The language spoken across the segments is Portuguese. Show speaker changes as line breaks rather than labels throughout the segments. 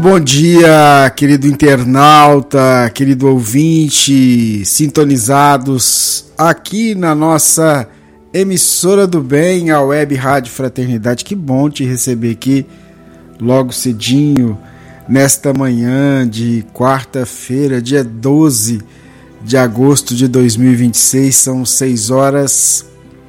bom dia, querido internauta, querido ouvinte, sintonizados aqui na nossa emissora do bem, a Web Rádio Fraternidade. Que bom te receber aqui logo cedinho, nesta manhã de quarta-feira, dia 12 de agosto de 2026, são 6 horas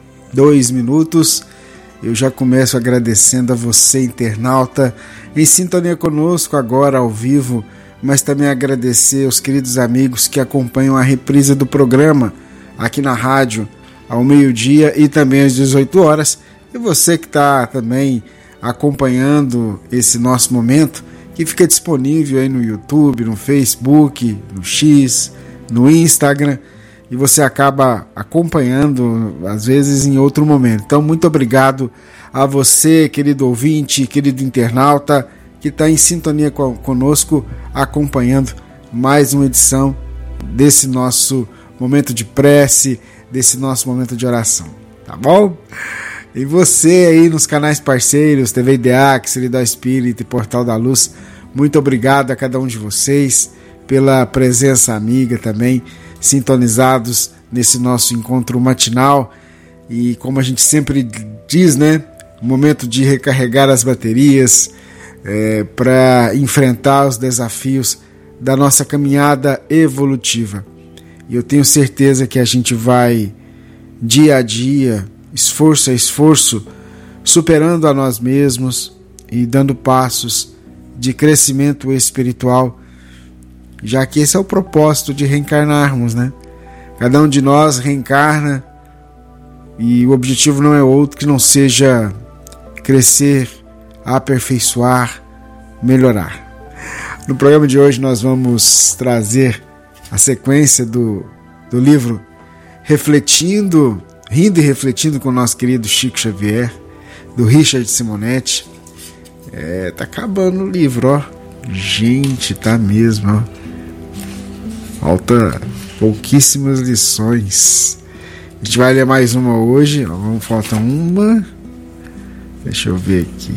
2 minutos. Eu já começo agradecendo a você, internauta, em sintonia conosco agora ao vivo, mas também agradecer aos queridos amigos que acompanham a reprise do programa aqui na rádio ao meio-dia e também às 18 horas. E você que está também acompanhando esse nosso momento, que fica disponível aí no YouTube, no Facebook, no X, no Instagram, e você acaba acompanhando, às vezes, em outro momento. Então, muito obrigado a você, querido ouvinte, querido internauta, que está em sintonia conosco, acompanhando mais uma edição desse nosso momento de prece, desse nosso momento de oração, tá bom? E você aí nos canais parceiros, TV IDEAC, Solidão Espírita e Portal da Luz, muito obrigado a cada um de vocês pela presença amiga também, sintonizados nesse nosso encontro matinal. E como a gente sempre diz, né, momento de recarregar as baterias para enfrentar os desafios da nossa caminhada evolutiva. E eu tenho certeza que a gente vai dia a dia, esforço a esforço, superando a nós mesmos e dando passos de crescimento espiritual, já que esse é o propósito de reencarnarmos, né? Cada um de nós reencarna e o objetivo não é outro que não seja crescer, aperfeiçoar, melhorar. No programa de hoje nós vamos trazer a sequência do livro Refletindo, Rindo e Refletindo com o nosso querido Chico Xavier, do Richard Simonetti. Tá acabando o livro, ó. Gente, tá mesmo, ó. Falta pouquíssimas lições. A gente vai ler mais uma hoje. Falta uma. Deixa eu ver aqui.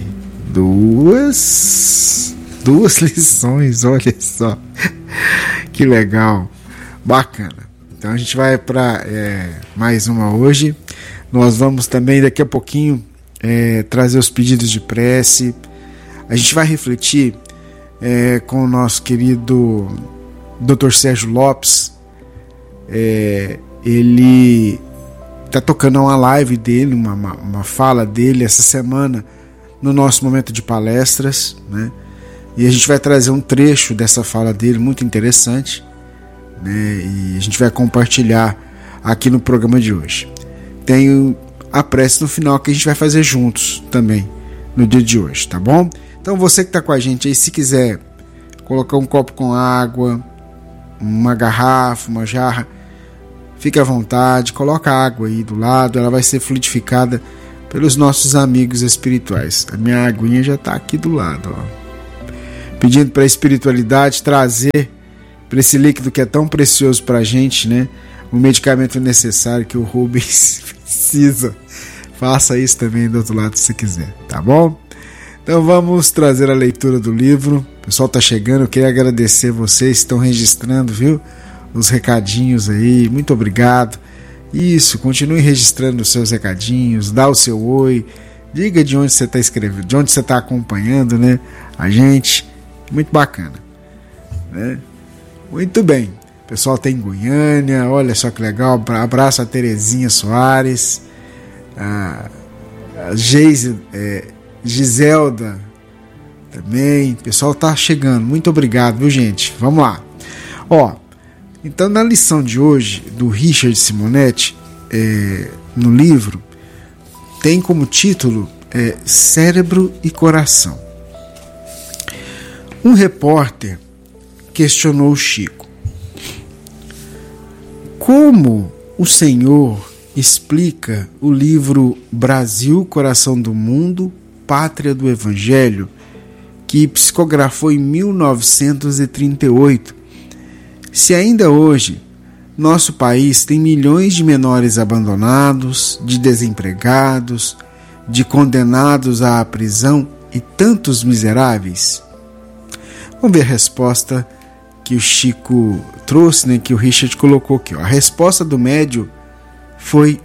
Duas lições, olha só. Que legal. Bacana. Então a gente vai para mais uma hoje. Nós vamos também daqui a pouquinho trazer os pedidos de prece. A gente vai refletir com o nosso querido Dr. Sérgio Lopes. Ele está tocando uma live dele, uma fala dele essa semana no nosso momento de palestras, né? E a gente vai trazer um trecho dessa fala dele muito interessante, né? E a gente vai compartilhar aqui no programa de hoje. Tem a prece no final que a gente vai fazer juntos também no dia de hoje, tá bom? Então você que está com a gente aí, se quiser colocar um copo com água, uma garrafa, uma jarra, fique à vontade, coloca a água aí do lado, ela vai ser fluidificada pelos nossos amigos espirituais. A minha aguinha já está aqui do lado, ó. Pedindo para a espiritualidade trazer para esse líquido que é tão precioso para a gente, né, o medicamento necessário que o Rubens precisa. Faça isso também do outro lado se quiser, tá bom? Então vamos trazer a leitura do livro. O pessoal está chegando, eu queria agradecer vocês que estão registrando, viu? Os recadinhos aí, muito obrigado. Isso, continue registrando os seus recadinhos, dá o seu oi, diga de onde você está escrevendo, de onde você está acompanhando, né? A gente, muito bacana, né? Muito bem, o pessoal tem em Goiânia, olha só que legal, abraço a Terezinha Soares, a Giselda também, o pessoal tá chegando, muito obrigado, viu gente? Vamos lá. Ó, então na lição de hoje do Richard Simonetti, no livro, tem como título Cérebro e Coração. Um repórter questionou Chico: como o senhor explica o livro Brasil, Coração do Mundo, Pátria do Evangelho, que psicografou em 1938, se ainda hoje nosso país tem milhões de menores abandonados, de desempregados, de condenados à prisão e tantos miseráveis? Vamos ver a resposta que o Chico trouxe, né, que o Richard colocou aqui. Ó. A resposta do médium foi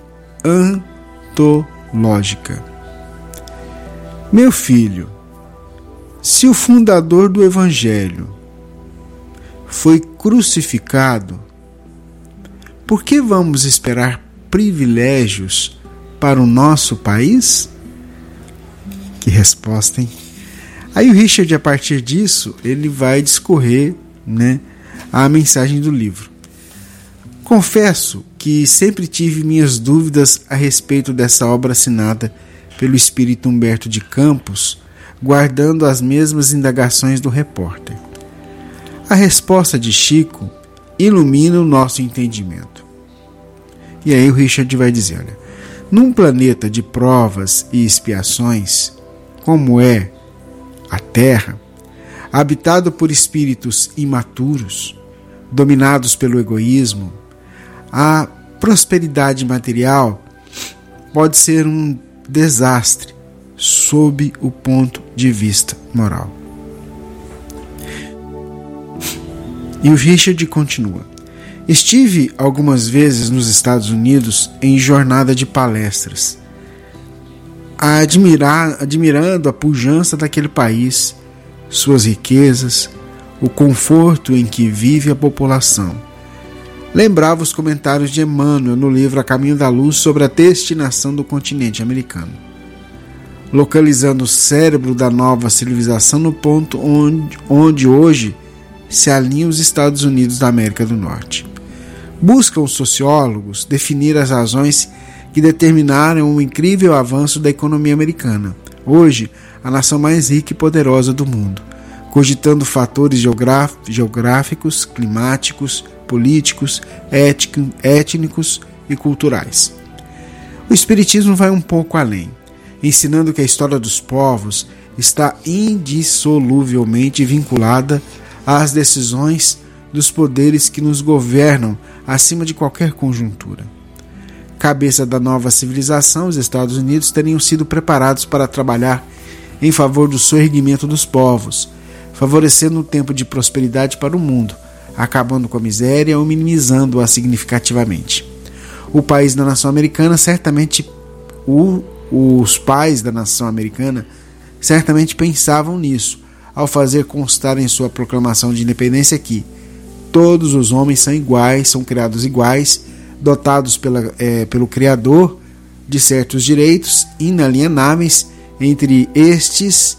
antológica. Meu filho, se o fundador do Evangelho foi crucificado, por que vamos esperar privilégios para o nosso país? Que resposta, hein? Aí o Richard, a partir disso, ele vai discorrer, né, a mensagem do livro. Confesso que sempre tive minhas dúvidas a respeito dessa obra assinada pelo espírito Humberto de Campos, guardando as mesmas indagações do repórter. A resposta de Chico ilumina o nosso entendimento. E aí o Richard vai dizer, olha, num planeta de provas e expiações, como é a Terra, habitado por espíritos imaturos, dominados pelo egoísmo, a prosperidade material pode ser um desastre sob o ponto de vista moral. E o Richard continua. Estive algumas vezes nos Estados Unidos em jornada de palestras, admirando a pujança daquele país, suas riquezas, o conforto em que vive a população. Lembrava os comentários de Emmanuel no livro A Caminho da Luz sobre a destinação do continente americano, localizando o cérebro da nova civilização no ponto onde hoje se alinham os Estados Unidos da América do Norte. Buscam os sociólogos definir as razões que determinaram o incrível avanço da economia americana, hoje a nação mais rica e poderosa do mundo, cogitando fatores geográficos, climáticos, políticos, étnicos e culturais. O Espiritismo vai um pouco além, ensinando que a história dos povos está indissoluvelmente vinculada às decisões dos poderes que nos governam acima de qualquer conjuntura. Cabeça da nova civilização, os Estados Unidos teriam sido preparados para trabalhar em favor do soerguimento dos povos, favorecendo um tempo de prosperidade para o mundo, acabando com a miséria ou minimizando-a significativamente. O país da nação americana certamente, os pais da nação americana certamente pensavam nisso, ao fazer constar em sua proclamação de independência que todos os homens são iguais, são criados iguais, dotados pelo Criador de certos direitos inalienáveis, entre estes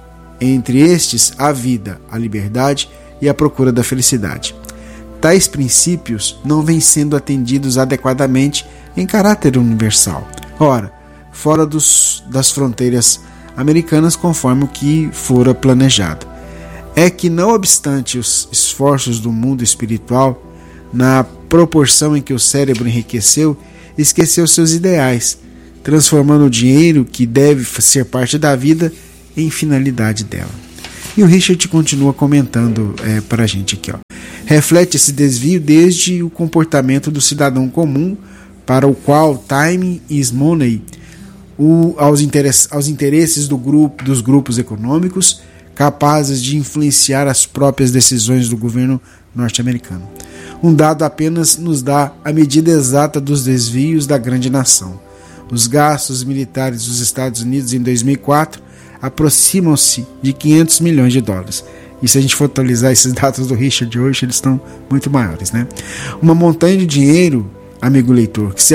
a vida, a liberdade e a procura da felicidade. Tais princípios não vêm sendo atendidos adequadamente em caráter universal, ora, fora das fronteiras americanas conforme o que fora planejado. É que, não obstante os esforços do mundo espiritual, na proporção em que o cérebro enriqueceu, esqueceu seus ideais, transformando o dinheiro, que deve ser parte da vida, em finalidade dela. E o Richard continua comentando para a gente aqui. Ó. Reflete esse desvio desde o comportamento do cidadão comum, para o qual time is money, aos interesses dos grupos econômicos, capazes de influenciar as próprias decisões do governo norte-americano. Um dado apenas nos dá a medida exata dos desvios da grande nação. Os gastos militares dos Estados Unidos em 2004 aproximam-se de 500 milhões de dólares. E se a gente for atualizar esses dados do Richard hoje, eles estão muito maiores, né? Uma montanha de dinheiro, amigo leitor, que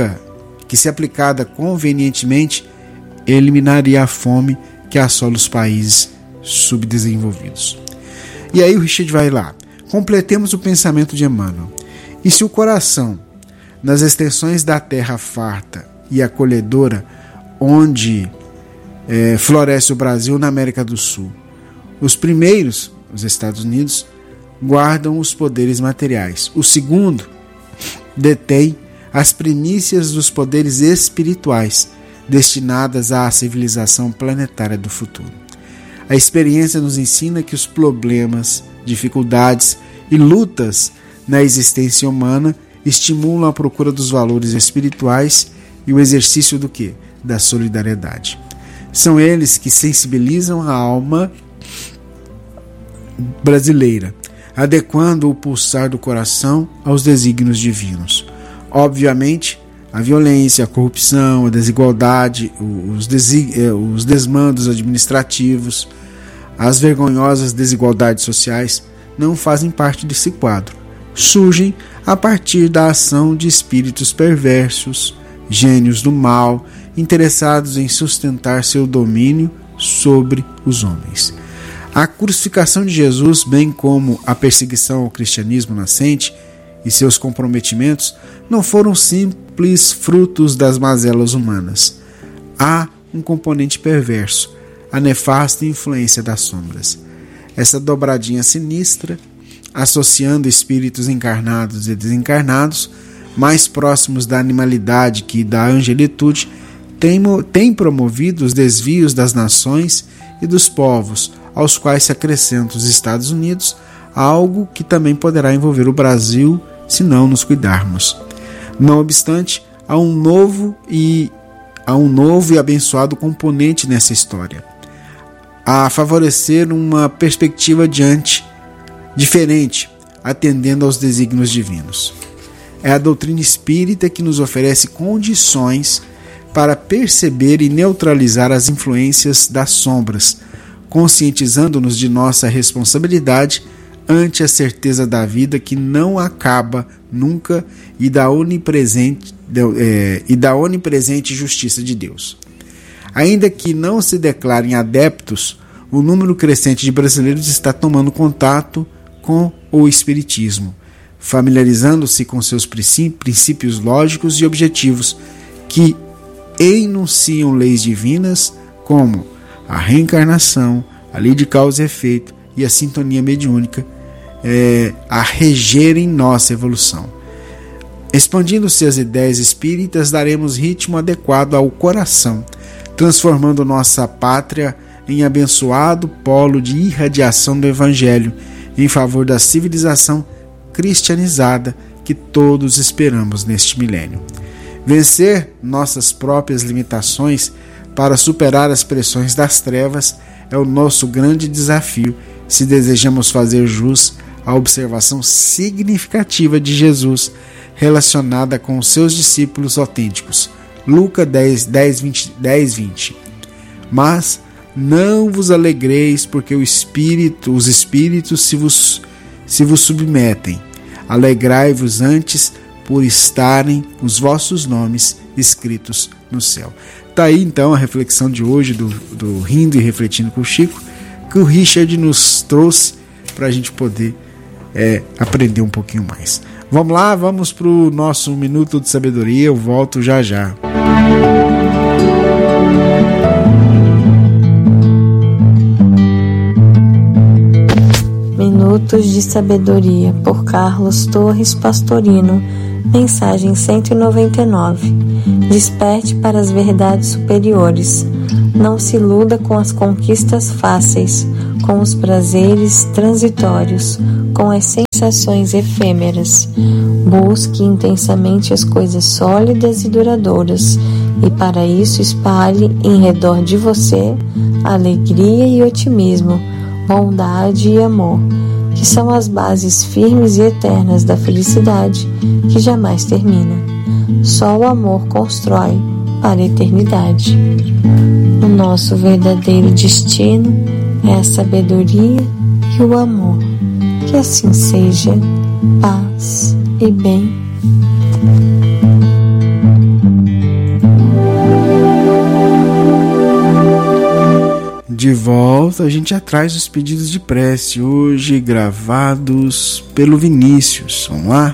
se aplicada convenientemente, eliminaria a fome que assola os países subdesenvolvidos. E aí o Richard vai lá. Completemos o pensamento de Emmanuel. E se o coração, nas extensões da terra farta e acolhedora, onde floresce o Brasil na América do Sul, os primeiros, os Estados Unidos, guardam os poderes materiais. O segundo detém as primícias dos poderes espirituais destinadas à civilização planetária do futuro. A experiência nos ensina que os problemas, dificuldades e lutas na existência humana estimulam a procura dos valores espirituais e o exercício do quê? Da solidariedade. São eles que sensibilizam a alma brasileira, adequando o pulsar do coração aos desígnios divinos. Obviamente, a violência, a corrupção, a desigualdade, os desmandos administrativos, as vergonhosas desigualdades sociais não fazem parte desse quadro. Surgem a partir da ação de espíritos perversos, gênios do mal, interessados em sustentar seu domínio sobre os homens. A crucificação de Jesus, bem como a perseguição ao cristianismo nascente e seus comprometimentos, não foram simples frutos das mazelas humanas. Há um componente perverso, a nefasta influência das sombras. Essa dobradinha sinistra, associando espíritos encarnados e desencarnados, mais próximos da animalidade que da angelitude, tem promovido os desvios das nações e dos povos, aos quais se acrescentam os Estados Unidos, algo que também poderá envolver o Brasil se não nos cuidarmos. Não obstante, há um novo e abençoado componente nessa história, a favorecer uma perspectiva diferente, atendendo aos desígnios divinos. É a doutrina espírita que nos oferece condições para perceber e neutralizar as influências das sombras, conscientizando-nos de nossa responsabilidade ante a certeza da vida que não acaba nunca e da onipresente justiça de Deus. Ainda que não se declarem adeptos, o número crescente de brasileiros está tomando contato com o Espiritismo, familiarizando-se com seus princípios lógicos e objetivos que enunciam leis divinas como a reencarnação, a lei de causa e efeito e a sintonia mediúnica a regerem nossa evolução. Expandindo-se as ideias espíritas, daremos ritmo adequado ao coração, transformando nossa pátria em abençoado polo de irradiação do Evangelho em favor da civilização cristianizada que todos esperamos neste milênio. Vencer nossas próprias limitações para superar as pressões das trevas é o nosso grande desafio se desejamos fazer jus à observação significativa de Jesus relacionada com os seus discípulos autênticos. Lucas 10:20. Mas não vos alegreis porque os espíritos se vos submetem. Alegrai-vos antes por estarem os vossos nomes escritos no céu. Está aí então a reflexão de hoje do Rindo e Refletindo com o Chico, que o Richard nos trouxe para a gente poder aprender um pouquinho mais. Vamos lá, vamos para o nosso Minuto de Sabedoria, eu volto já já.
Minutos de Sabedoria, por Carlos Torres Pastorino. Mensagem 199. Desperte para as verdades superiores. Não se iluda com as conquistas fáceis, com os prazeres transitórios, com as sensações efêmeras. Busque intensamente as coisas sólidas e duradouras, e para isso espalhe em redor de você alegria e otimismo, bondade e amor, que são as bases firmes e eternas da felicidade que jamais termina. Só o amor constrói para a eternidade. O nosso verdadeiro destino é a sabedoria e o amor. Que assim seja, paz e bem.
De volta, a gente atrás os pedidos de prece, hoje gravados pelo Vinícius. Vamos lá?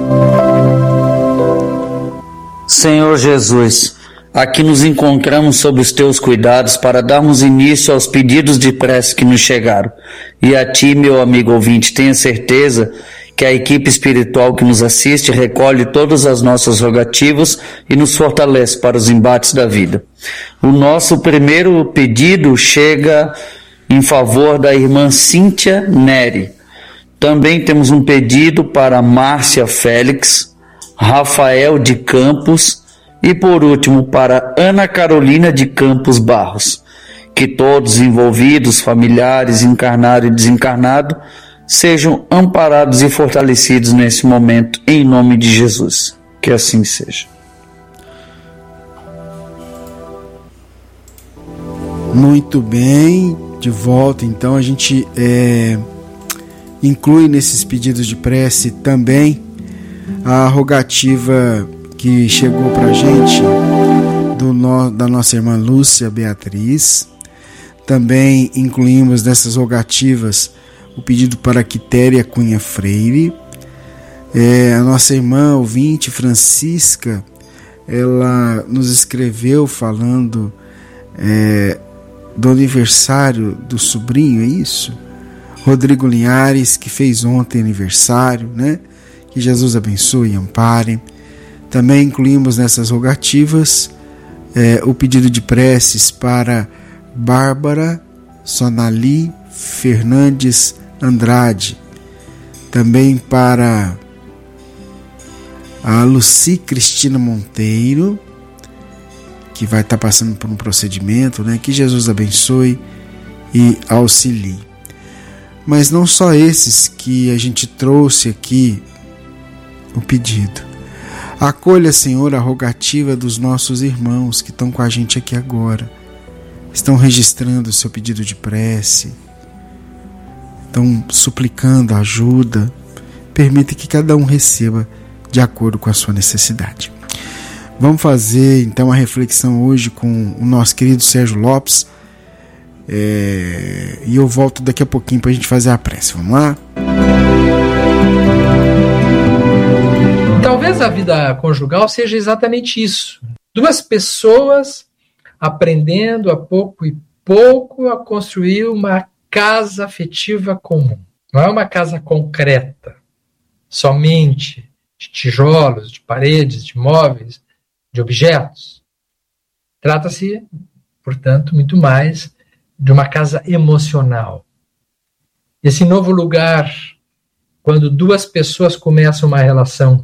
Senhor Jesus, aqui nos encontramos sob os teus cuidados para darmos início aos pedidos de prece que nos chegaram. E a ti, meu amigo ouvinte, tenha certeza que a equipe espiritual que nos assiste recolhe todas as nossas rogativas e nos fortalece para os embates da vida. O nosso primeiro pedido chega em favor da irmã Cíntia Neri. Também temos um pedido para Márcia Félix, Rafael de Campos e, por último, para Ana Carolina de Campos Barros. Que todos os envolvidos, familiares, encarnado e desencarnado, sejam amparados e fortalecidos nesse momento, em nome de Jesus. Que assim seja.
Muito bem, de volta. Então a gente inclui nesses pedidos de prece também a rogativa que chegou para a gente da nossa irmã Lúcia Beatriz. Também incluímos nessas rogativas o pedido para Quitéria Cunha Freire. A nossa irmã ouvinte Francisca, ela nos escreveu falando do aniversário do sobrinho, é isso? Rodrigo Linhares, que fez ontem aniversário, né? Que Jesus abençoe e ampare. Também incluímos nessas rogativas o pedido de preces para Bárbara Sonali Fernandes Andrade, também para a Luci Cristina Monteiro, que vai estar passando por um procedimento, né? Que Jesus abençoe e auxilie. Mas não só esses que a gente trouxe aqui o pedido. Acolha, Senhor, a rogativa dos nossos irmãos que estão com a gente aqui agora. Estão registrando o seu pedido de prece, estão suplicando ajuda. Permita que cada um receba de acordo com a sua necessidade. Vamos fazer então a reflexão hoje com o nosso querido Sérgio Lopes, e eu volto daqui a pouquinho para a gente fazer a prece. Vamos lá?
Talvez a vida conjugal seja exatamente isso. Duas pessoas aprendendo a pouco e pouco a construir uma casa afetiva comum. Não é uma casa concreta, somente de tijolos, de paredes, de móveis, de objetos. Trata-se, portanto, muito mais de uma casa emocional. Esse novo lugar, quando duas pessoas começam uma relação,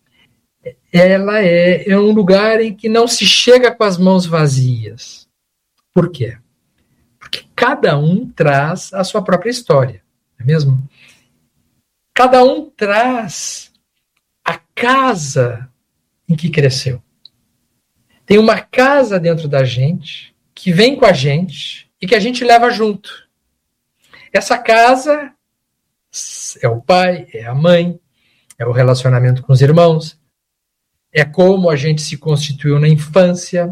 ela é um lugar em que não se chega com as mãos vazias. Por quê? Porque cada um traz a sua própria história, não é mesmo? Cada um traz a casa em que cresceu. Tem uma casa dentro da gente, que vem com a gente e que a gente leva junto. Essa casa é o pai, é a mãe, é o relacionamento com os irmãos, é como a gente se constituiu na infância.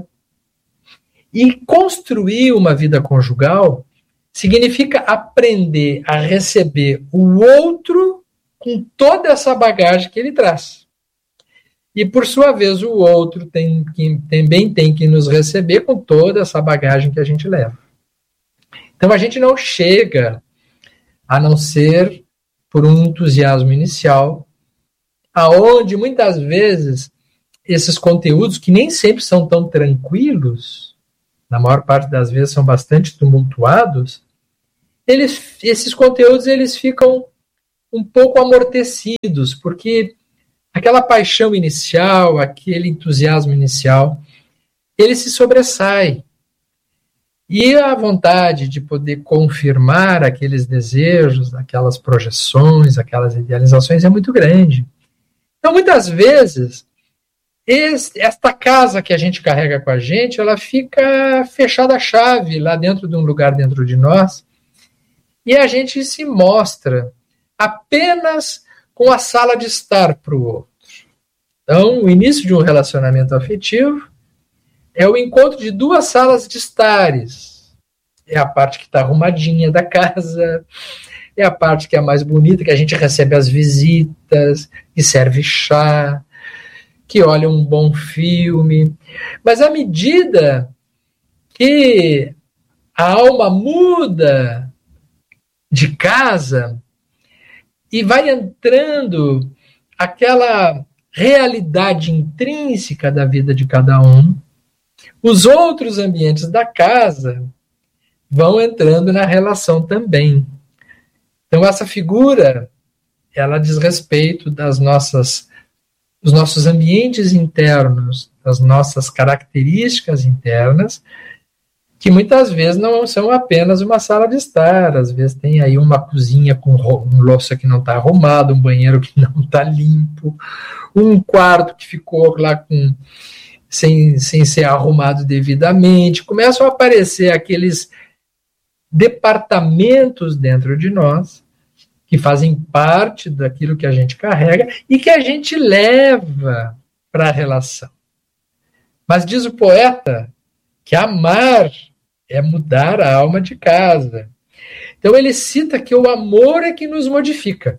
E construir uma vida conjugal significa aprender a receber o outro com toda essa bagagem que ele traz. E, por sua vez, o outro também tem que nos receber com toda essa bagagem que a gente leva. Então, a gente não chega a não ser por um entusiasmo inicial, aonde, muitas vezes, esses conteúdos, que nem sempre são tão tranquilos, na maior parte das vezes são bastante tumultuados, esses conteúdos eles ficam um pouco amortecidos, porque aquela paixão inicial, aquele entusiasmo inicial, ele se sobressai. E a vontade de poder confirmar aqueles desejos, aquelas projeções, aquelas idealizações é muito grande. Então, muitas vezes, esta casa que a gente carrega com a gente, ela fica fechada a chave lá dentro de um lugar dentro de nós, e a gente se mostra apenas com a sala de estar para o outro. Então, o início de um relacionamento afetivo é o encontro de duas salas de estares. É a parte que está arrumadinha da casa, é a parte que é mais bonita, que a gente recebe as visitas, que serve chá, que olha um bom filme. Mas à medida que a alma muda de casa e vai entrando aquela realidade intrínseca da vida de cada um, os outros ambientes da casa vão entrando na relação também. Então, essa figura, ela diz respeito dos nossos ambientes internos, das nossas características internas, que muitas vezes não são apenas uma sala de estar, às vezes tem aí uma cozinha com louça que não está arrumada, um banheiro que não está limpo, um quarto que ficou lá sem ser arrumado devidamente. Começam a aparecer aqueles departamentos dentro de nós que fazem parte daquilo que a gente carrega e que a gente leva para a relação. Mas diz o poeta que amar é mudar a alma de casa. Então ele cita que o amor é que nos modifica.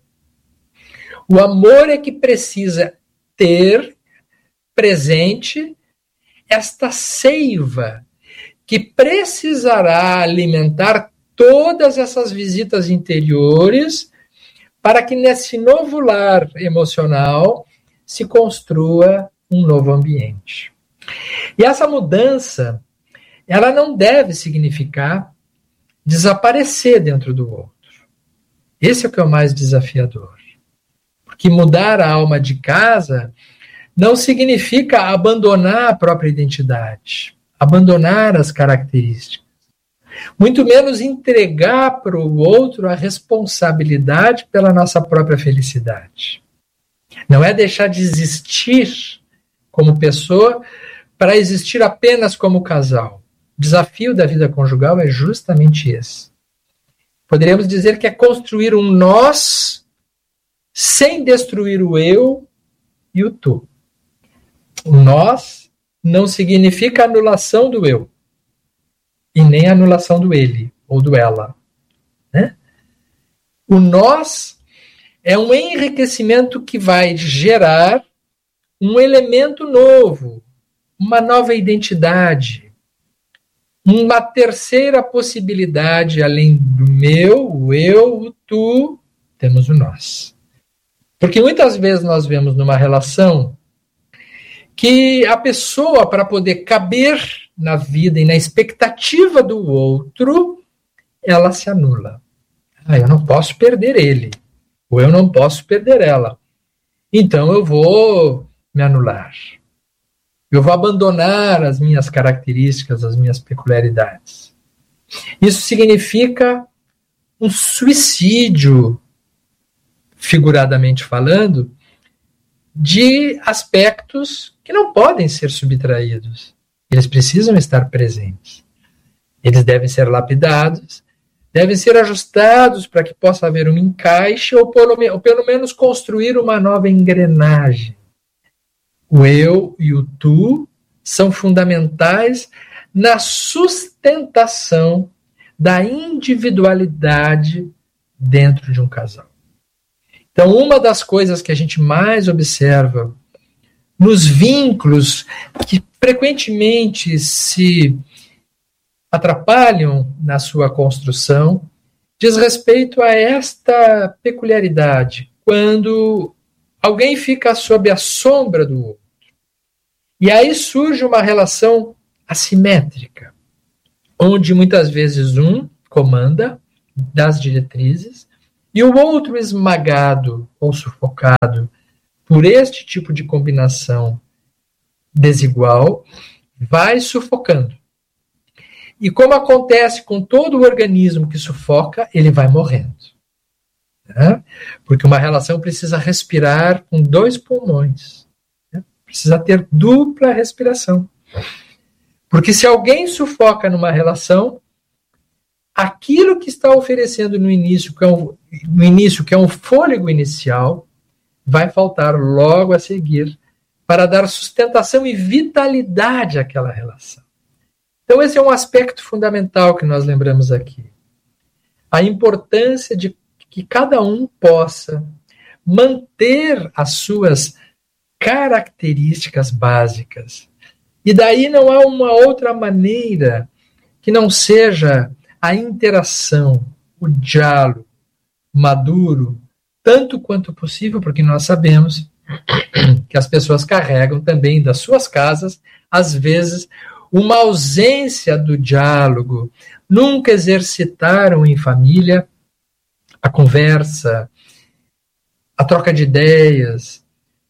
O amor é que precisa ter presente esta seiva que precisará alimentar todas essas visitas interiores para que nesse novo lar emocional se construa um novo ambiente. E essa mudança, ela não deve significar desaparecer dentro do outro. Esse é o que é o mais desafiador. Porque mudar a alma de casa não significa abandonar a própria identidade, abandonar as características. Muito menos entregar para o outro a responsabilidade pela nossa própria felicidade. Não é deixar de existir como pessoa para existir apenas como casal. O desafio da vida conjugal é justamente esse. Poderíamos dizer que é construir um nós sem destruir o eu e o tu. O nós não significa anulação do eu e nem anulação do ele ou do ela, né? O nós é um enriquecimento que vai gerar um elemento novo, uma nova identidade, uma terceira possibilidade, além do meu, o eu, o tu, temos o nós. Porque muitas vezes nós vemos numa relação que a pessoa, para poder caber na vida e na expectativa do outro, ela se anula. Eu não posso perder ele, ou eu não posso perder ela. Então eu vou me anular. Eu vou abandonar as minhas características, as minhas peculiaridades. Isso significa um suicídio, figuradamente falando, de aspectos que não podem ser subtraídos. Eles precisam estar presentes. Eles devem ser lapidados, devem ser ajustados para que possa haver um encaixe ou pelo menos construir uma nova engrenagem. O eu e o tu são fundamentais na sustentação da individualidade dentro de um casal. Então, uma das coisas que a gente mais observa nos vínculos que frequentemente se atrapalham na sua construção diz respeito a esta peculiaridade, quando alguém fica sob a sombra do outro. E aí surge uma relação assimétrica, onde muitas vezes um comanda das diretrizes e o outro, esmagado ou sufocado por este tipo de combinação desigual, vai sufocando. E como acontece com todo o organismo que sufoca, ele vai morrendo. Né? Porque uma relação precisa respirar com 2 pulmões. Né? Precisa ter dupla respiração. Porque se alguém sufoca numa relação, aquilo que está oferecendo no início, que é um fôlego inicial, vai faltar logo a seguir para dar sustentação e vitalidade àquela relação. Então esse é um aspecto fundamental que nós lembramos aqui. A importância de que cada um possa manter as suas características básicas. E daí não há uma outra maneira que não seja a interação, o diálogo maduro, tanto quanto possível, porque nós sabemos que as pessoas carregam também das suas casas, às vezes, uma ausência do diálogo, nunca exercitaram em família a conversa, a troca de ideias,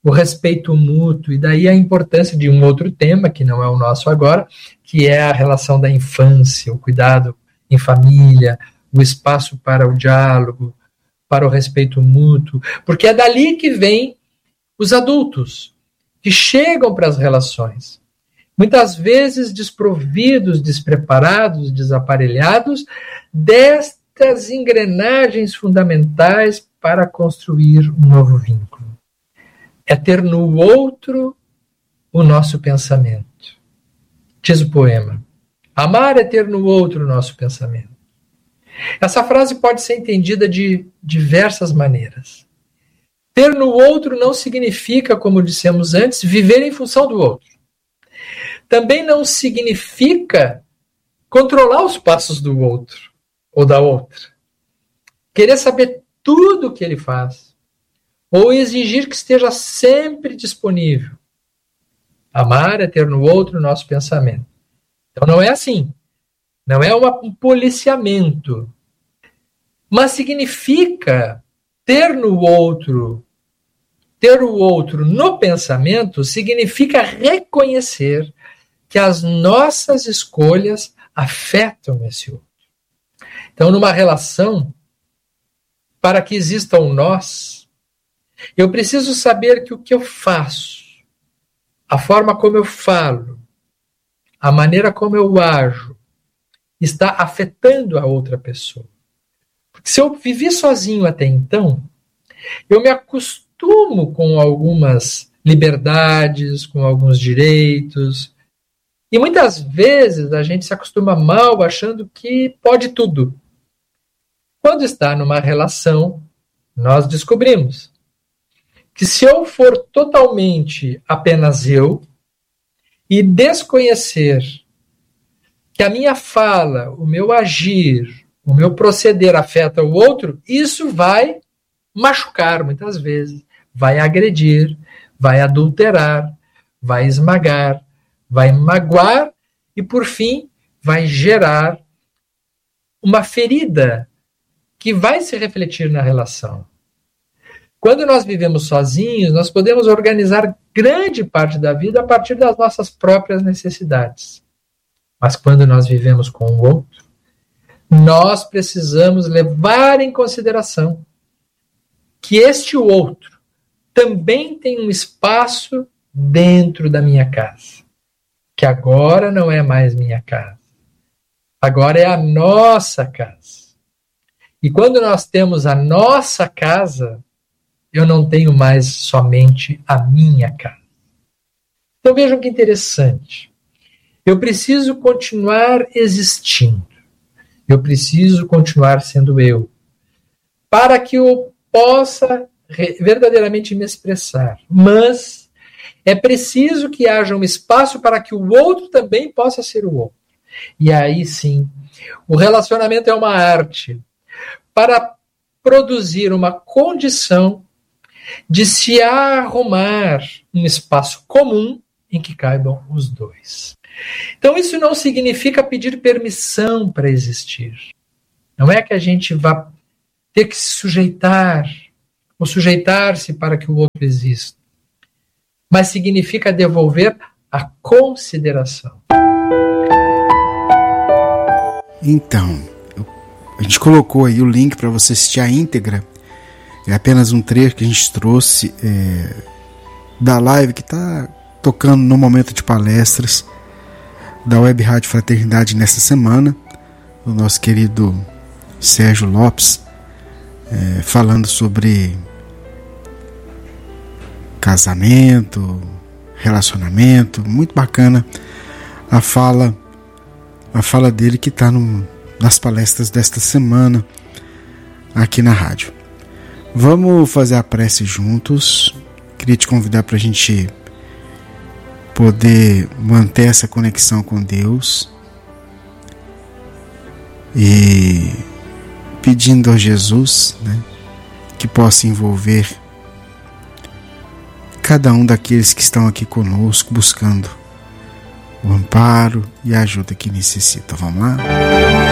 o respeito mútuo, e daí a importância de um outro tema, que não é o nosso agora, que é a relação da infância, o cuidado em família, o espaço para o diálogo, para o respeito mútuo, porque é dali que vem os adultos, que chegam para as relações, muitas vezes desprovidos, despreparados, desaparelhados, destas engrenagens fundamentais para construir um novo vínculo. É ter no outro o nosso pensamento. Diz o poema: amar é ter no outro o nosso pensamento. Essa frase pode ser entendida de diversas maneiras. Ter no outro não significa, como dissemos antes, viver em função do outro. Também não significa controlar os passos do outro ou da outra. Querer saber tudo o que ele faz. Ou exigir que esteja sempre disponível. Amar é ter no outro o nosso pensamento. Então não é assim. Não é um policiamento. Mas significa ter o outro no pensamento, significa reconhecer que as nossas escolhas afetam esse outro. Então, numa relação, para que exista um nós, eu preciso saber que o que eu faço, a forma como eu falo, a maneira como eu ajo, está afetando a outra pessoa. Porque se eu vivi sozinho até então, eu me acostumo com algumas liberdades, com alguns direitos. E muitas vezes a gente se acostuma mal achando que pode tudo. Quando está numa relação, nós descobrimos que se eu for totalmente apenas eu e desconhecer que a minha fala, o meu agir, o meu proceder afeta o outro, isso vai machucar muitas vezes, vai agredir, vai adulterar, vai esmagar, vai magoar e, por fim, vai gerar uma ferida que vai se refletir na relação. Quando nós vivemos sozinhos, nós podemos organizar grande parte da vida a partir das nossas próprias necessidades. Mas quando nós vivemos com o outro, nós precisamos levar em consideração que este outro também tem um espaço dentro da minha casa, que agora não é mais minha casa, agora é a nossa casa. E quando nós temos a nossa casa, eu não tenho mais somente a minha casa. Então vejam que interessante. Eu preciso continuar existindo. Eu preciso continuar sendo eu. Para que eu possa verdadeiramente me expressar. Mas é preciso que haja um espaço para que o outro também possa ser o outro. E aí sim, o relacionamento é uma arte para produzir uma condição de se arrumar um espaço comum em que caibam os dois. Então isso não significa pedir permissão para existir. Não é que a gente vá ter que se sujeitar ou sujeitar-se para que o outro exista. Mas significa devolver a consideração.
Então, a gente colocou aí o link para você assistir a íntegra. É apenas um trecho que a gente trouxe da live que está tocando no momento de palestras da Web Rádio Fraternidade nessa semana. O nosso querido Sérgio Lopes falando sobre casamento, relacionamento. Muito bacana a fala dele que está nas palestras desta semana aqui na rádio. Vamos fazer a prece juntos. Queria te convidar para a gente poder manter essa conexão com Deus e pedindo a Jesus, né, que possa envolver cada um daqueles que estão aqui conosco buscando o amparo e a ajuda que necessitam. Vamos lá?